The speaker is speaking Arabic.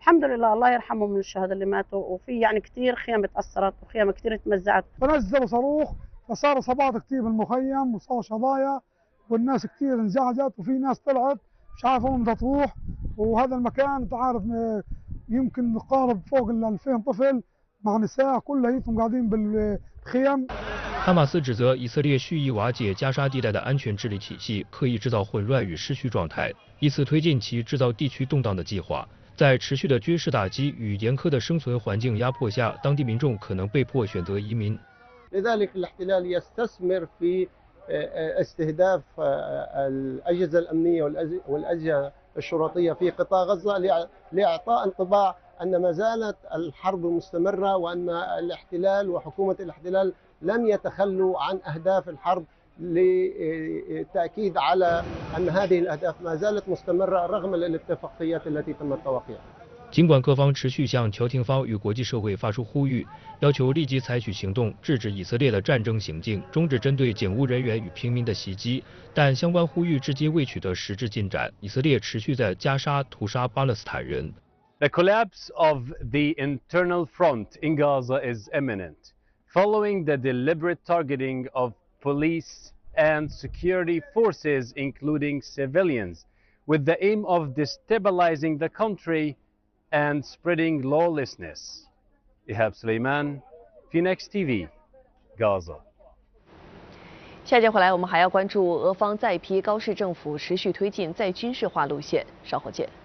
الحمد لله الله يرحمهم من الشهداء اللي ماتوا، وفي يعني كثير خيام اتأثرت وخيام كثير اتمزعت. فنزلوا صاروخ فصار إصابات كثير بالمخيم وصار شظايا والناس كثير انزعجت، وفي ناس طلعت مش عارفة وين بدها تروح. وهذا المكان أنت عارف يمكن يقارب فوق ال 2000 طفل مع نساء كلهم قاعدين بالخيم。 哈马斯指责以色列蓄意瓦解加沙地带的安全治理体系，刻意制造混乱与失序状态，以此推进其制造地区动荡的计划。在持续的军事打击与严苛的生存环境压迫下，当地民众可能被迫选择移民。 لذلك الاحتلال يستثمر في استهداف الأجهزة الأمنية والأجهزة الشرطية في قطاع غزة لإعطاء انطباع أن ما زالت الحرب مستمرة، وأن الاحتلال وحكومة الاحتلال لم يتخلوا عن أهداف الحرب، للتأكيد على أن هذه الأهداف ما زالت مستمرة رغم الاتفاقيات التي تم توقيعها。 尽管各方持续向调停方与国际社会发出呼吁，要求立即采取行动制止以色列的战争行径，终止针对警务人员与平民的袭击，但相关呼吁至今未取得实质进展。以色列持续在加沙屠杀巴勒斯坦人。 The collapse of the internal front in Gaza is imminent, following the deliberate targeting of police and security forces, including civilians, with the aim of destabilizing the country and spreading lawlessness. Ihab Suleiman, Phoenix TV, Gaza。 下节回来，我们还要关注俄方再批高市政府持续推进再军事化路线，稍后见。